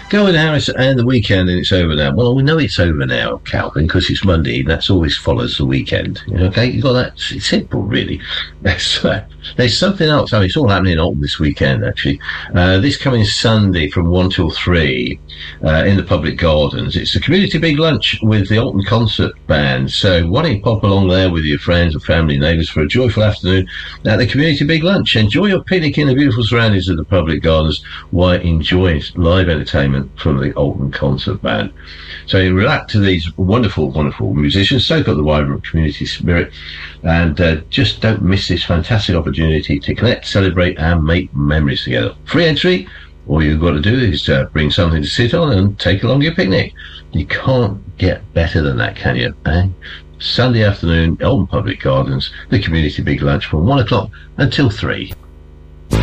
Calvin Harris and the weekend, and it's over now. Well, we know it's over now, Calvin, because it's Monday. That's always follows the weekend. Okay, you got that? It's simple, really. There's something else. I mean, it's all happening in Alton this weekend, actually. This coming Sunday from 1 till 3 in the public gardens. It's a community big lunch with the Alton Concert Band. So why don't you pop along there with your friends and family, neighbours for a joyful afternoon at the community big lunch. Enjoy your picnic in the beautiful surroundings of the public gardens while enjoying live entertainment from the Alton Concert Band. So you relax to these wonderful, wonderful musicians, soak up the vibrant community spirit, and just don't miss this fantastic opportunity to connect, celebrate, and make memories together. Free entry. All you've got to do is bring something to sit on and take along your picnic. You can't get better than that, can you? Eh? Sunday afternoon, Alton Public Gardens, the community big lunch from 1 o'clock until 3.